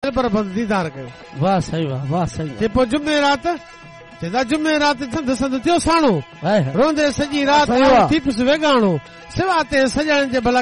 पर दीदार कयो। वाह सही वाह सही। ते पोइ जुमे राति चवंदा जुमे राति संद संद थियो साणो रोंदे सॼी राति थी पियुसि वेगाणो सिवा ते सॼण जे भला